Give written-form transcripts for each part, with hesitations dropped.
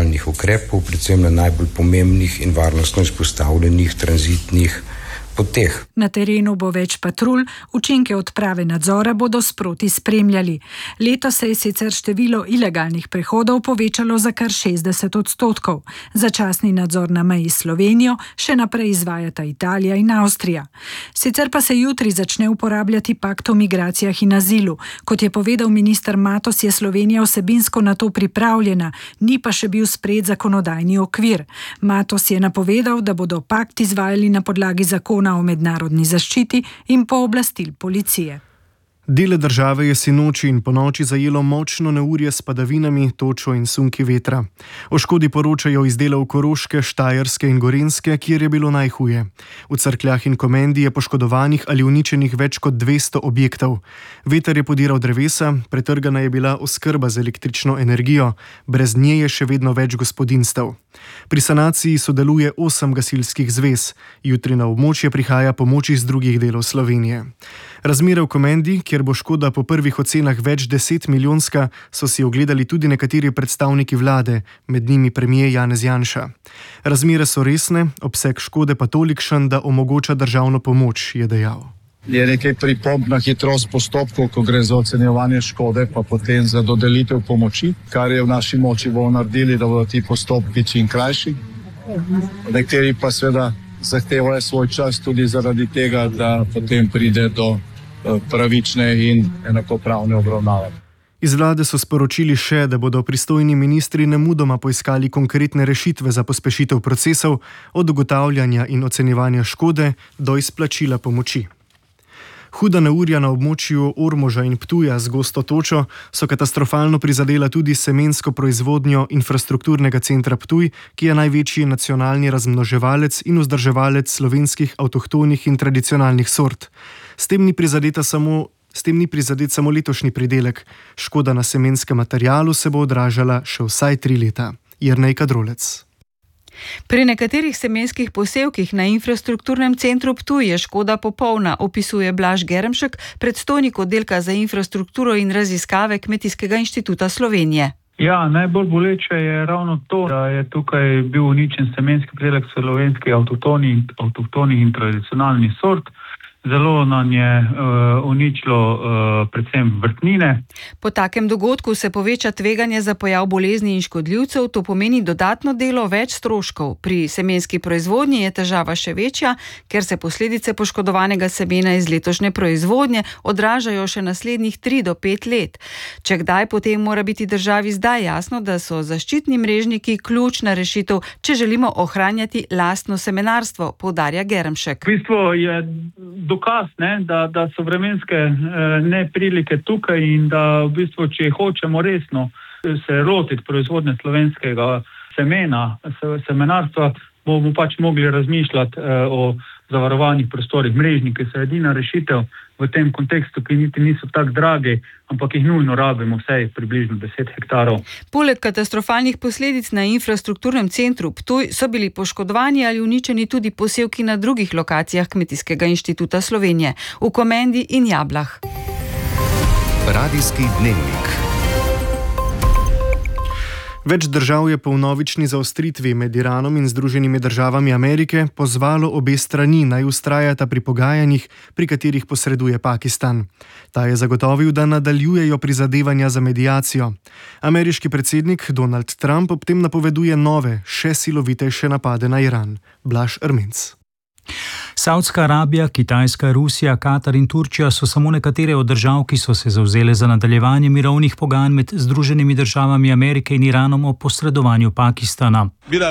varovalnih ukrepov, predvsem na najbolj pomembnih in varnostno izpostavljenih tranzitnih poteh. Na terenu bo več patrulj, učinke odprave nadzora bodo sproti spremljali. Letos se je sicer število ilegalnih prehodov povečalo za kar 60%. Začasni nadzor na meji s Slovenijo še naprej izvajata Italija in Avstrija. Sicer pa se jutri začne uporabljati pakt o migracijah in azilu. Kot je povedal minister Matos, je Slovenija vsebinsko na to pripravljena, ni pa še bil sprejet zakonodajni okvir. Matos je napovedal, da bodo pakt izvajali na podlagi zakona o mednarodni zaščiti in pooblastil policije. Dele države je sinoči in ponoči zajelo močno neurje s padavinami, točo in sunki vetra. O škodi poročajo iz delov Koroške, Štajerske in Gorenjske, kjer je bilo najhuje. V Cerkljah in Komendi je poškodovanih ali uničenih več kot 200 objektov. Veter je podiral drevesa, pretrgana je bila oskrba z električno energijo, brez nje je še vedno več gospodinjstev. Pri sanaciji sodeluje 8 gasilskih zvez. Jutri na območje prihaja pomoč iz drugih delov Slovenije. Razmere v Komendi, kjer bo škoda po prvih ocenah več 10 milijonska, so si ogledali tudi nekateri predstavniki vlade, med njimi premier Janez Janša. Razmere so resne, obseg škode pa tolikšen, da omogoča državno pomoč, je dejal. Je nekaj pripomb na hitrost postopkov, ko gre za ocenjevanje škode, pa potem za dodelitev pomoči, kar je v naši moči bomo naredili, da bodo ti postopki čim krajši. Nekateri pa seveda zahtevajo svoj čas tudi zaradi tega, da potem pride do pravične in enakopravne obravnave. Iz vlade so sporočili še, da bodo pristojni ministri nemudoma poiskali konkretne rešitve za pospešitev procesov od ugotavljanja in ocenjevanja škode do izplačila pomoči. Huda neurja na območju Ormoža in Ptuja z gosto točo so katastrofalno prizadela tudi semensko proizvodnjo infrastrukturnega centra Ptuj, ki je največji nacionalni razmnoževalec in vzdrževalec slovenskih avtohtonih in tradicionalnih sort. S tem ni prizadet samo letošnji pridelek. Škoda na semenskem materialu se bo odražala še vsaj 3 leta. Jernej Kadrolec. Pri nekaterih semenskih posevkih na infrastrukturnem centru Ptuj je škoda popolna, opisuje Blaž Geremšek, predstojnik oddelka za infrastrukturo in raziskave Kmetijskega inštituta Slovenije. Ja, najbolj boleče je ravno to, da je tukaj bil uničen semenski pridelek slovenskih avtohtonih in tradicionalnih sort. Zelo nam je uničilo predvsem vrtnine. Po takem dogodku se poveča tveganje za pojav bolezni in škodljivcev, to pomeni dodatno delo, več stroškov. Pri semenski proizvodnji je težava še večja, ker se posledice poškodovanega semena iz letošnje proizvodnje odražajo še naslednjih 3 do 5 let. Če kdaj, potem mora biti državi zdaj jasno, da so zaščitni mrežniki ključna rešitev, če želimo ohranjati lastno semenarstvo, poudarja Geremšek. V bistvu je dokaz, da so vremenske neprilike tukaj in da v bistvu, če hočemo resno se lotiti proizvodnje slovenskega semena, semenarstva, bomo pač mogli razmišljati o zavarovanih prostorih. Mrežniki so edina rešitev v tem kontekstu, ki niti niso tako dragi, ampak jih nujno rabimo vsaj približno 10 hektarov. Poleg katastrofalnih posledic na infrastrukturnem centru Ptuj so bili poškodovani ali uničeni tudi posevki na drugih lokacijah Kmetijskega inštituta Slovenije, v Komendi in Jablah. Radijski dnevnik. Več držav je po vnovični zaostritvi med Iranom in Združenimi državami Amerike pozvalo obe strani naj vztrajata pri pogajanjih, pri katerih posreduje Pakistan. Ta je zagotovil, da nadaljujejo prizadevanja za mediacijo. Ameriški predsednik Donald Trump ob tem napoveduje nove, še silovitejše napade na Iran. Blaž Ermenc. Saudska Arabija, Kitajska, Rusija, Katar in Turčija so samo nekatere od držav, ki so se zavzele za nadaljevanje mirovnih pogajanj med Združenimi državami Amerike in Iranom o posredovanju Pakistana.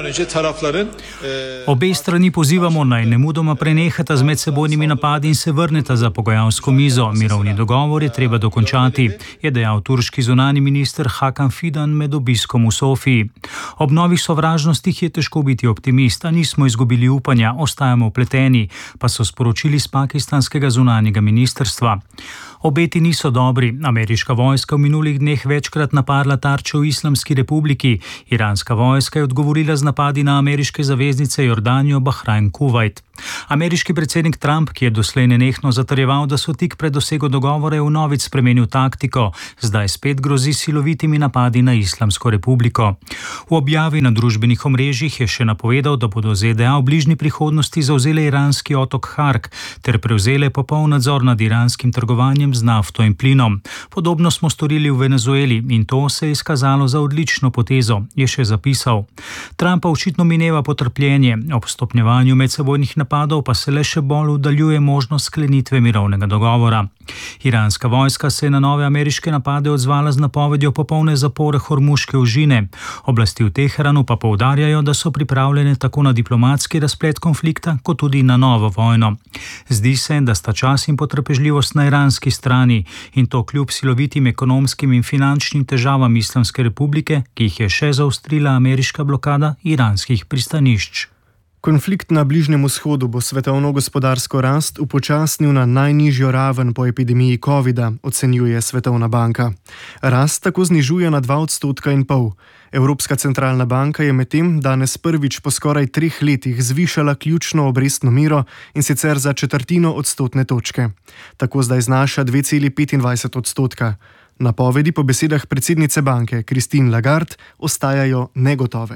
Obe strani pozivamo naj nemudoma prenehata z medsebojnimi napadi in se vrneta za pogajalsko mizo. Mirovni dogovor je treba dokončati, je dejal turški zunanji minister Hakan Fidan med obiskom v Sofiji. Ob novih sovražnostih je težko biti optimist, a nismo izgubili upanja, ostajamo vpleteni, pa so sporočili z pakistanskega zunanjega ministrstva. Obeti niso dobri. Ameriška vojska v minulih dneh večkrat napadla tarče v Islamski republiki. Iranska vojska je odgovorila z napadi na ameriške zaveznice Jordanijo, Bahrajn, Kuvajt. Ameriški predsednik Trump, ki je doslej nenehno zatrjeval, da so tik pred dosego dogovora, je vnovič spremenil taktiko, zdaj spet grozi silovitimi napadi na Islamsko republiko. V objavi na družbenih omrežjih je še napovedal, da bodo ZDA v bližnji prihodnosti zavzele iranski otok Hark ter prevzele popoln nadzor nad iranskim trgovanjem z nafto in plinom. Podobno smo storili v Venezueli in to se je izkazalo za odlično potezo, je še zapisal. Trumpa očitno mineva potrpljenje, ob stopnjevanju medsebojnih napadov pa se le še bolj oddaljuje možnost sklenitve mirovnega dogovora. Iranska vojska se je na nove ameriške napade odzvala z napovedjo popolne zapore Hormuške ožine. Oblasti v Teheranu pa poudarjajo, da so pripravljene tako na diplomatski razplet konflikta, kot tudi na novo vojno. Zdi se, da sta čas in potrpežljivost na iranski strani in to kljub silovitim ekonomskim in finančnim težavam Islamske republike, ki jih je še zaostrila ameriška blokada iranskih pristanišč. Konflikt na Bližnjem vzhodu bo svetovno gospodarsko rast upočasnil na najnižjo raven po epidemiji covida, ocenjuje Svetovna banka. Rast tako znižuje na 2,5 %. Evropska centralna banka je medtem danes prvič po skoraj 3 letih zvišala ključno obrestno mero in sicer za 1/4 odstotne točke. Tako zdaj znaša 2,25 %. Napovedi po besedah predsednice banke Christine Lagarde ostajajo negotove.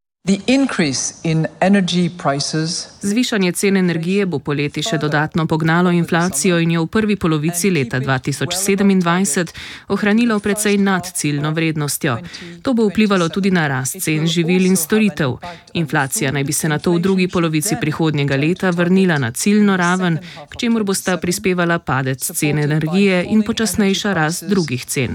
Zvišanje cen energije bo poleti še dodatno pognalo inflacijo in jo v prvi polovici leta 2027 ohranilo precej nad ciljno vrednostjo. To bo vplivalo tudi na rast cen živil in storitev. Inflacija naj bi se nato v drugi polovici prihodnjega leta vrnila na ciljno raven, k čemur bosta prispevala padec cen energije in počasnejša rast drugih cen.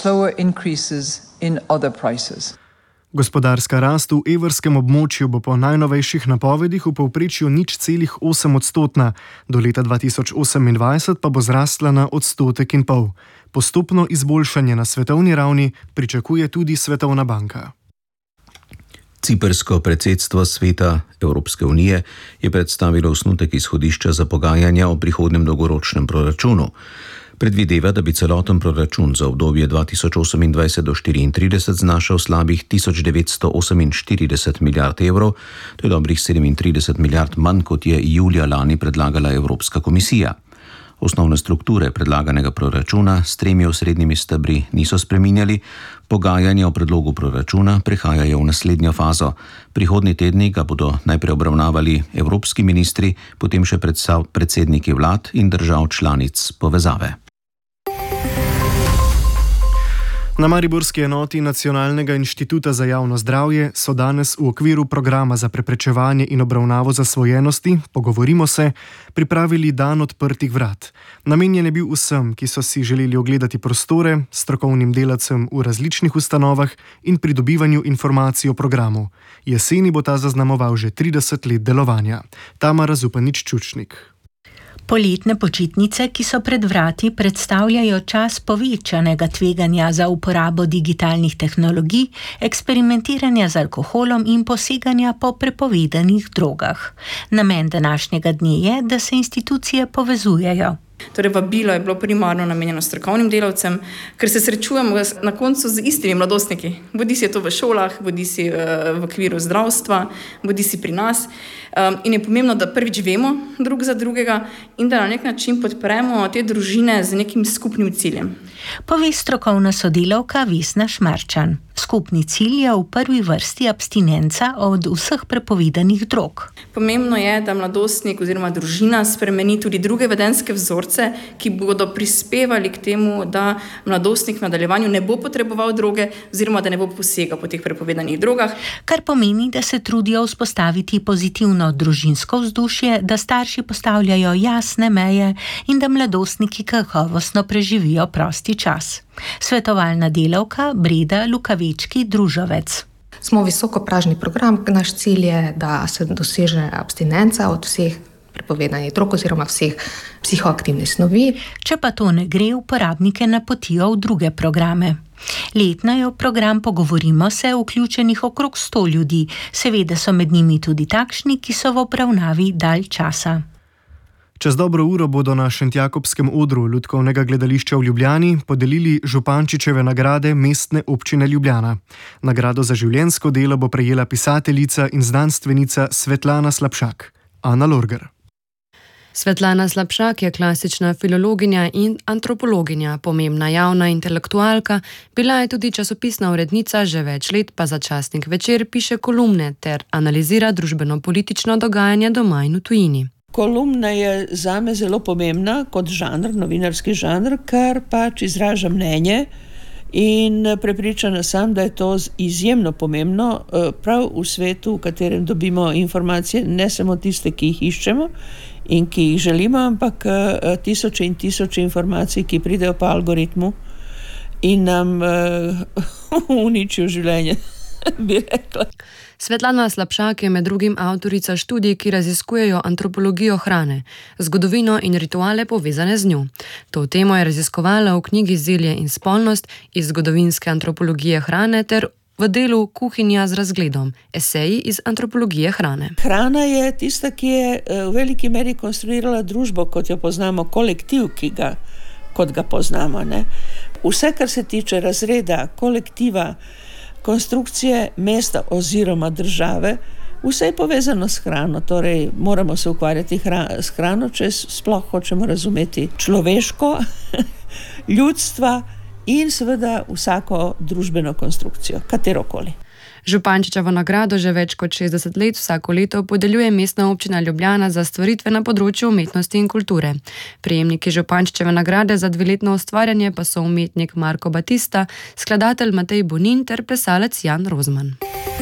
Gospodarska rast v evrskem območju bo po najnovejših napovedih v povprečju 0,8 %, do leta 2028 pa bo zrastla na 1,5 %. Postopno izboljšanje na svetovni ravni pričakuje tudi Svetovna banka. Ciprsko predsedstvo Sveta Evropske unije je predstavilo osnutek izhodišča za pogajanja o prihodnjem dolgoročnem proračunu. Predvideva, da bi celoten proračun za obdobje 2028 do 2034 znašal slabih 1948 milijard evrov, to je dobrih 37 milijard manj, kot je julija lani predlagala Evropska komisija. Osnovne strukture predlaganega proračuna s 3 osrednjimi stebri niso spreminjali, pogajanja o predlogu proračuna prehajajo v naslednjo fazo. Prihodnji tedni ga bodo najprej obravnavali evropski ministri, potem še predsedniki vlad in držav članic povezave. Na mariborski enoti Nacionalnega inštituta za javno zdravje so danes v okviru programa za preprečevanje in obravnavo zasvojenosti, pogovorimo se, pripravili dan odprtih vrat. Namenjen je bil vsem, ki so si želeli ogledati prostore, strokovnim delavcem v različnih ustanovah in pridobivanju informacij o programu. Jeseni bo ta zaznamoval že 30 let delovanja. Tamara Zupanič-Čučnik. Poletne počitnice, ki so pred vrati, predstavljajo čas povečanega tveganja za uporabo digitalnih tehnologij, eksperimentiranja z alkoholom in poseganja po prepovedanih drogah. Namen današnjega dne je, da se institucije povezujejo. Torej, vabilo je bilo primarno namenjeno strokovnim delavcem, ker se srečujemo na koncu z istimi mladostniki. Bodi si je to v šolah, bodi si v okviru zdravstva, bodi si pri nas. In je pomembno, da prvič vemo drug za drugega in da na nek način podpremo te družine z nekim skupnim ciljem. Pove strokovna sodelavka Vesna Šmarčan. Skupni cilj je v prvi vrsti abstinenca od vseh prepovedanih drog. Pomembno je, da mladostnik oziroma družina spremeni tudi druge vedenjske vzorce, ki bodo prispevali k temu, da mladostnik v nadaljevanju ne bo potreboval droge oziroma da ne bo posegal po teh prepovedanih drogah. Kar pomeni, da se trudijo vzpostaviti pozitivno družinsko vzdušje, da starši postavljajo jasne meje in da mladostniki kakovostno preživijo prosti čas. Svetovalna delavka Breda Lukavečki-Družovec. Smo visokopražni program, naš cilj je, da se doseže abstinenca od vseh prepovedanih drog oziroma vseh psihoaktivnih snovi. Če pa to ne gre, uporabnike napotijo v druge programe. Letno je v program Pogovorimo se vključenih okrog 100 ljudi, seveda so med njimi tudi takšni, ki so v obravnavi dalj časa. Čez dobro uro bodo na Šentjakobskem odru Lutkovnega gledališča v Ljubljani podelili Župančičeve nagrade Mestne občine Ljubljana. Nagrado za življenjsko delo bo prejela pisateljica in znanstvenica Svetlana Slapšak. Ana Lorger. Svetlana Slapšak je klasična filologinja in antropologinja, pomembna javna intelektualka, bila je tudi časopisna urednica, že več let pa za časnik Večer piše kolumne ter analizira družbeno-politično dogajanje doma in v tujini. Kolumna je zame zelo pomembna kot žanr, novinarski žanr, ker pač izraža mnenje in prepričana sem, da je to izjemno pomembno prav v svetu, v katerem dobimo informacije, ne samo tiste, ki jih iščemo in ki jih želimo, ampak tisoče in tisoče informacij, ki pridejo po algoritmu in nam uničijo življenje, bi rekla. Svetlana Slapšak je med drugim avtorica študij, ki raziskujejo antropologijo hrane, zgodovino in rituale povezane z njo. To temo je raziskovala v knjigi Zelje in spolnost iz zgodovinske antropologije hrane ter v delu Kuhinja z razgledom, eseji iz antropologije hrane. Hrana je tista, ki je v veliki meri konstruirala družbo, kot jo poznamo, kolektiv, kot ga poznamo. Ne? Vse, kar se tiče razreda, kolektiva, konstrukcije mesta oziroma države, vse je povezano s hrano, torej moramo se ukvarjati s hrano, če sploh hočemo razumeti človeško, ljudstva in seveda vsako družbeno konstrukcijo, katerokoli. Župančičevo nagrado že več kot 60 let vsako leto podeljuje Mestna občina Ljubljana za stvaritve na področju umetnosti in kulture. Prejemniki Župančičeve nagrade za 2-letno ustvarjanje pa so umetnik Marko Batista, skladatelj Matej Bonin ter plesalec Jan Rozman.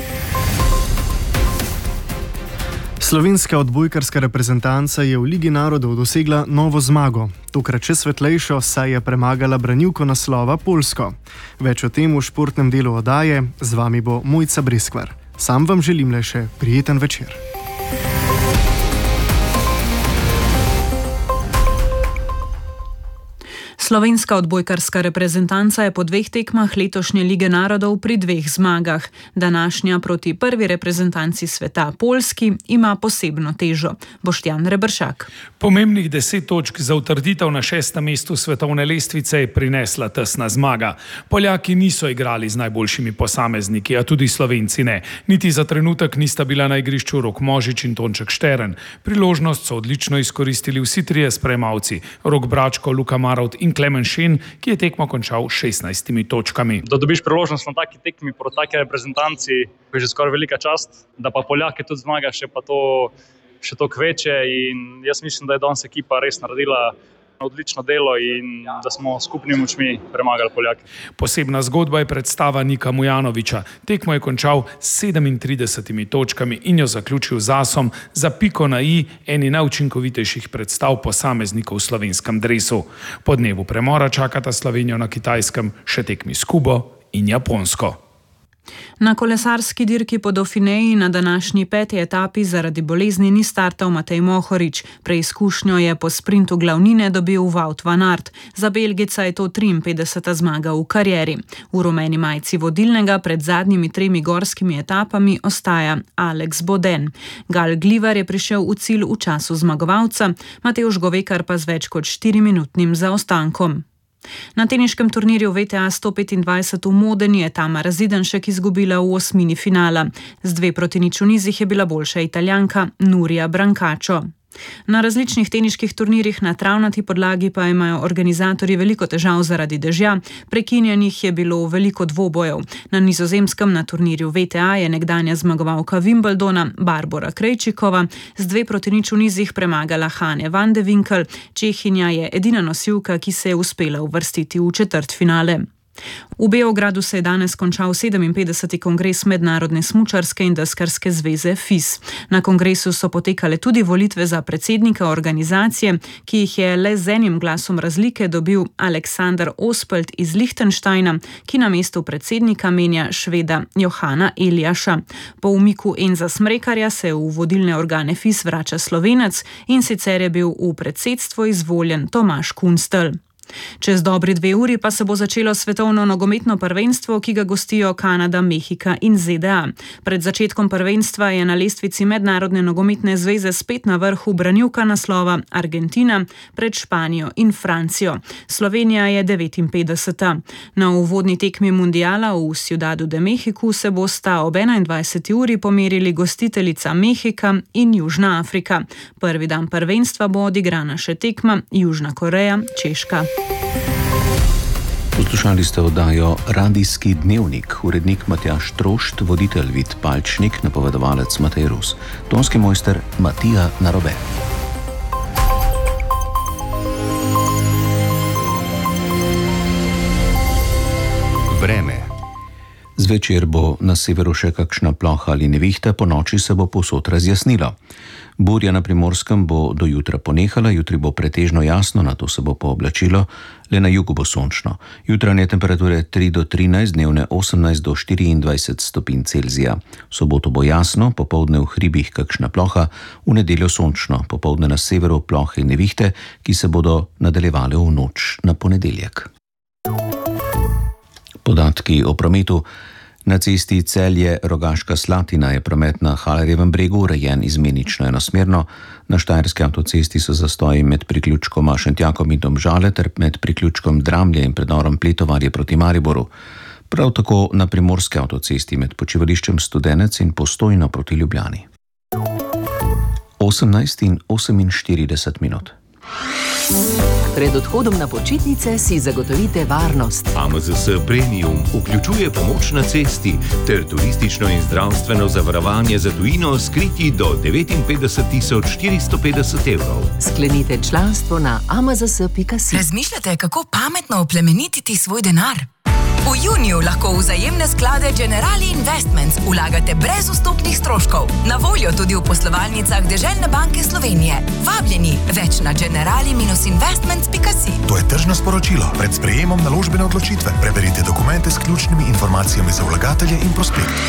Slovenska odbojkarska reprezentanca je v Ligi narodov dosegla novo zmago, tokrat še svetlejšo, saj je premagala branilko naslova Poljsko. Več o tem v športnem delu oddaje, z vami bo Mojca Breskvar. Sam vam želim le še prijeten večer. Slovenska odbojkarska reprezentanca je po 2 tekmah letošnje Lige narodov pri 2 zmagah. Današnja proti prvi reprezentanci sveta Poljski ima posebno težo. Boštjan Reberšak. Pomembnih 10 točk za utrditev na 6. mestu svetovne lestvice je prinesla tesna zmaga. Poljaki niso igrali z najboljšimi posamezniki, a tudi Slovenci ne. Niti za trenutek nista bila na igrišču Rok Možič in Tonček Štern. Priložnost so odlično izkoristili vsi 3 sprejemavci: Rok Bračko, Luka Marovt in Klemen Šen, ki je tekmo končal 16 točkami. Da dobiš priložnost na taki tekmi proti taki reprezentanci, je že skoraj velika čast, da pa Poljake tudi zmaga, še to kveče, in jaz mislim, da je danes ekipa res naredila odlično delo in da smo skupnimi močmi premagali Poljake. Posebna zgodba je predstava Nika Mujanovića. Tekmo je končal s 37 točkami in jo zaključil z asom za piko na i eni najučinkovitejših predstav posameznikov v slovenskem dresu. Po dnevu premora čakata Slovenijo na Kitajskem še tekmi s Kubo in Japonsko. Na kolesarski dirki po Dauphineji na današnji 5. etapi zaradi bolezni ni startal Matej Mohorič. Preizkušnjo je po sprintu glavnine dobil Wout van Aert. Za Belgica je to 53. zmaga v karieri. V rumeni majici vodilnega pred zadnjimi 3 gorskimi etapami ostaja Alex Boden. Gal Glivar je prišel v cilj v času zmagovalca, Matevž Govekar pa z več kot 4-minutnim zaostankom. Na teniškem turnirju VTA 125 v Modeni je Tamara Zidanšek izgubila v 8. finala. Z 2-0 v nizih je bila boljša Italijanka Nuria Brancačo. Na različnih teniških turnirjih na travnati podlagi pa imajo organizatorji veliko težav zaradi dežja, prekinjenih je bilo veliko dvobojev. Na Nizozemskem na turnirju VTA je nekdanja zmagovalka Wimbledona Barbora Krejčikova z 2-0 v nizih premagala Hane van de Winkel. Čehinja je edina nosilka, ki se je uspela uvrstiti v četrtfinale. V Beogradu se je danes končal 57. kongres Mednarodne smučarske in deskarske zveze FIS. Na kongresu so potekale tudi volitve za predsednika organizacije, ki jih je le z enim glasom razlike dobil Aleksander Ospelt iz Lichtensteina, ki na mestu predsednika menja Šveda Johana Eliaša. Po umiku Enza Smrekarja se v vodilne organe FIS vrača Slovenec, in sicer je bil v predsedstvo izvoljen Tomaž Kunstelj. Čez dobri 2 uri pa se bo začelo svetovno nogometno prvenstvo, ki ga gostijo Kanada, Mehika in ZDA. Pred začetkom prvenstva je na lestvici Mednarodne nogometne zveze spet na vrhu branilka naslova Argentina pred Španijo in Francijo. Slovenija je 59. Na uvodni tekmi mundiala v Ciudadu de Mexiku se bosta ob 21. uri pomerili gostiteljica Mehika in Južna Afrika. Prvi dan prvenstva bo odigrana še tekma Južna Koreja, Češka. Poslušali ste oddajo Radijski dnevnik, urednik Matjaž Trošt, voditelj Vid Palčnik, napovedovalec Matej Rus, tonski mojster Matija Narobe. Vreme. Zvečer bo na severu še kakšna ploha ali nevihta, po noči se bo povsod razjasnilo. Burja na Primorskem bo do jutra ponehala, jutri bo pretežno jasno, nato se bo pooblačilo, le na jugu bo sončno. Jutranje temperature 3 do 13, dnevne 18 do 24 stopinj Celzija. V soboto bo jasno, popoldne v hribih kakšna ploha, v nedeljo sončno, popoldne na severu plohe in nevihte, ki se bodo nadaljevale v noč na ponedeljek. Podatki o prometu. Na cesti Celje-Rogaška Slatina je promet na Halerjevem bregu urejen izmenično enosmerno. Na Štajerski avtocesti so zastoji med priključkoma Šentjakom in Domžale ter med priključkom Dramlje in predorom Pletovarje proti Mariboru. Prav tako na Primorski avtocesti med počivališčem Studenec in Postojno proti Ljubljani. 18:48. Pred odhodom na počitnice si zagotovite varnost. AMZS Premium vključuje pomoč na cesti ter turistično in zdravstveno zavarovanje za tujino s kriti do 59.450 evrov. Sklenite članstvo na amzs.si. Razmišljate, kako pametno oplemenititi svoj denar? V juniju lahko v vzajemne sklade Generali Investments vlagate brez vstopnih stroškov. Na voljo tudi v poslovalnicah Deželne banke Slovenije. Vabljeni, več na generali-investments.si. To je tržno sporočilo. Pred sprejemom naložbene odločitve preverite dokumente s ključnimi informacijami za vlagatelje in prospekt.